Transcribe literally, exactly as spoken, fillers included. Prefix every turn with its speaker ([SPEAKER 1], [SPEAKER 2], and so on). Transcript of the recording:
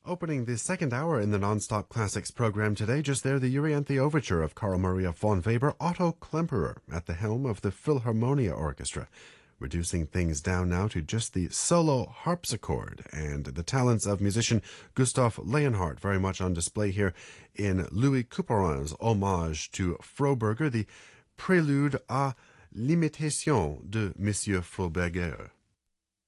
[SPEAKER 1] Opening the second hour in the Nonstop Classics program today, just there, the Euryanthe Overture of Carl Maria von Weber, Otto Klemperer at the helm of the Philharmonia Orchestra. Reducing things down now to just the solo harpsichord and the talents of musician Gustav Leonhardt very much on display here in Louis Couperin's homage to Froberger, the Prélude à l'imitation de Monsieur Froberger.